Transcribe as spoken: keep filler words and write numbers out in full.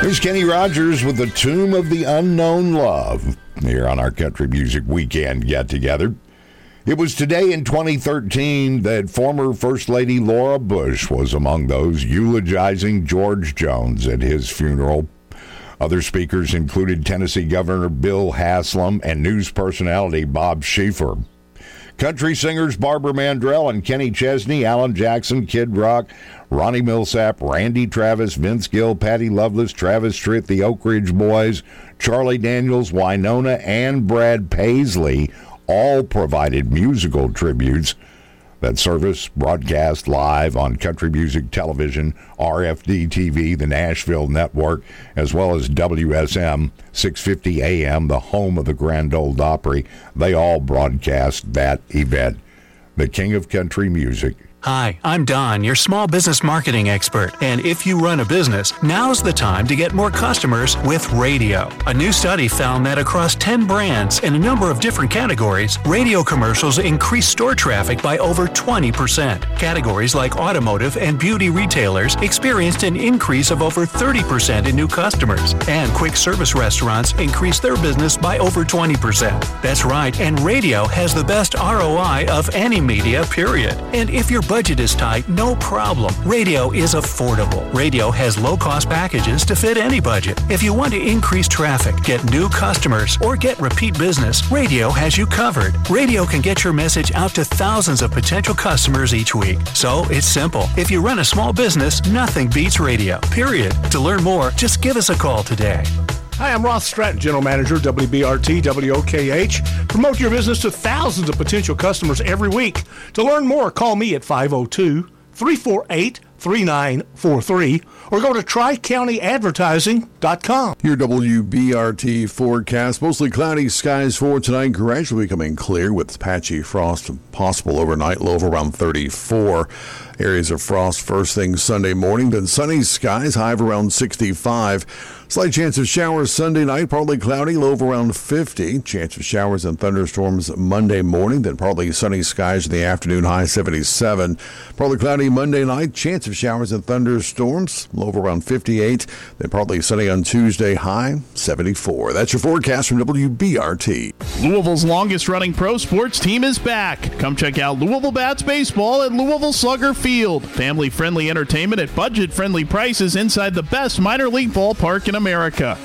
Here's Kenny Rogers with the Tomb of the Unknown Love here on our Country Music Weekend get-together. It was today in twenty thirteen that former First Lady Laura Bush was among those eulogizing George Jones at his funeral. Other speakers included Tennessee Governor Bill Haslam and news personality Bob Schieffer. Country singers Barbara Mandrell and Kenny Chesney, Alan Jackson, Kid Rock, Ronnie Millsap, Randy Travis, Vince Gill, Patty Loveless, Travis Tritt, the Oak Ridge Boys, Charlie Daniels, Winona, and Brad Paisley all provided musical tributes. That service broadcast live on Country Music Television, R F D T V, the Nashville Network, as well as W S M six fifty A M, the home of the Grand Ole Opry. They all broadcast that event. The King of Country Music. Hi, I'm Don, your small business marketing expert. And if you run a business, now's the time to get more customers with radio. A new study found that across ten brands in a number of different categories, radio commercials increase store traffic by over twenty percent. Categories like automotive and beauty retailers experienced an increase of over thirty percent in new customers. And quick service restaurants increased their business by over twenty percent. That's right, and radio has the best R O I of any media, period. And if your budget is tight, no problem. Radio is affordable. Radio has low-cost packages to fit any budget. If you want to increase traffic, get new customers, or get repeat business, radio has you covered. Radio can get your message out to thousands of potential customers each week. So it's simple. If you run a small business, nothing beats radio, period. To learn more, just give us a call today. Hi, I'm Ross Stratton, General Manager, W B R T, W O K H. Promote your business to thousands of potential customers every week. To learn more, call me at five oh two, three four eight, three nine four three or go to tri county advertising dot com. Your W B R T forecast, mostly cloudy skies for tonight, gradually becoming clear with patchy frost possible overnight, low of around thirty-four. Areas of frost first thing Sunday morning, then sunny skies, high of around sixty-five. Slight chance of showers Sunday night, partly cloudy, low of around fifty. Chance of showers and thunderstorms Monday morning, then partly sunny skies in the afternoon, high seventy-seven. Partly cloudy Monday night, chance of showers and thunderstorms, low of around fifty-eight. Then partly sunny on Tuesday, high seventy-four. That's your forecast from W B R T. Louisville's longest-running pro sports team is back. Come check out Louisville Bats Baseball at Louisville Slugger Field. Family-friendly entertainment at budget-friendly prices inside the best minor league ballpark in America.